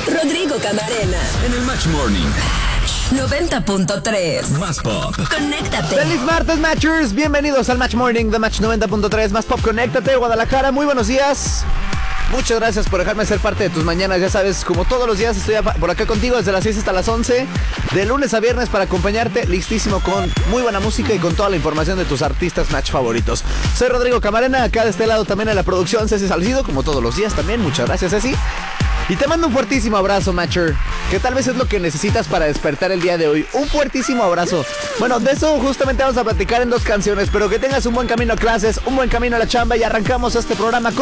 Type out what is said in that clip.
Rodrigo Camarena en el Match Morning. 90.3 Más Pop. Conéctate. ¡Feliz martes, Matchers! Bienvenidos al Match Morning de Match 90.3 Más Pop. Conéctate, Guadalajara. Muy buenos días. Muchas gracias por dejarme ser parte de tus mañanas. Ya sabes, como todos los días estoy por acá contigo desde las 6 hasta las 11. De lunes a viernes para acompañarte, listísimo con muy buena música y con toda la información de tus artistas Match favoritos. Soy Rodrigo Camarena, acá de este lado también en la producción Ceci Salcido, como todos los días también. Muchas gracias, Ceci. Y te mando un fuertísimo abrazo, Matcher, que tal vez es lo que necesitas para despertar el día de hoy. Un fuertísimo abrazo. Bueno, de eso justamente vamos a platicar en 2 canciones, pero que tengas un buen camino a clases, un buen camino a la chamba y arrancamos este programa con